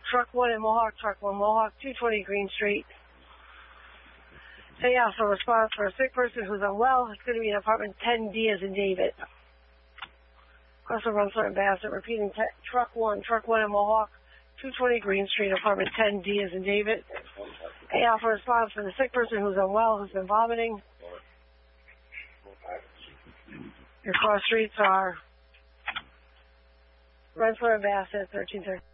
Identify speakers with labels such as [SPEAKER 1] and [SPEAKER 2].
[SPEAKER 1] Truck 1 in Mohawk, Truck 1 Mohawk, 220 Green Street. Say out for a response for a sick person who's unwell. It's going to be in apartment 10D as in David. Also Rensselaer and Bassett, repeating Truck 1 in Mohawk, 220 Green Street, apartment 10D as in David. Say out for a response for the sick person who's unwell, who's been vomiting. Your cross streets are Rensselaer and Bassett, 1330.